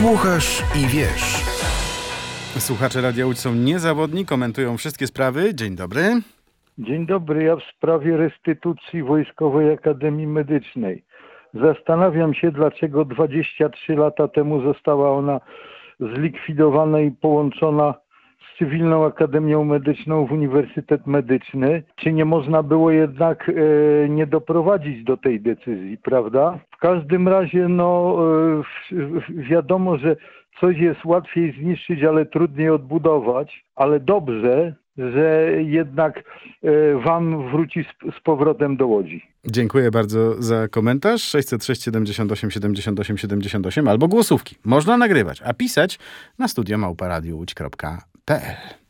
Słuchasz i wiesz. Słuchacze Radia Łódź są niezawodni, komentują wszystkie sprawy. Dzień dobry. Dzień dobry, ja w sprawie restytucji Wojskowej Akademii Medycznej. Zastanawiam się, dlaczego 23 lata temu została ona zlikwidowana i połączona z Cywilną Akademią Medyczną w Uniwersytet Medyczny. Czy nie można było jednak nie doprowadzić do tej decyzji, prawda? W każdym razie wiadomo, że coś jest łatwiej zniszczyć, ale trudniej odbudować, ale dobrze, że jednak WAM wróci z powrotem do Łodzi. Dziękuję bardzo za komentarz. 606 78 78 78 albo głosówki. Można nagrywać, a pisać na studio@radiowodź.pl.